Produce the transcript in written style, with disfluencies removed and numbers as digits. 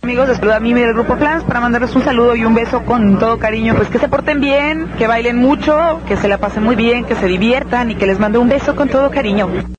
Amigos, les saluda a Mimi del Grupo Flans para mandarles un saludo y un beso con todo cariño. Pues que se porten bien, que bailen mucho, que se la pasen muy bien, que se diviertan y que les mande un beso con todo cariño.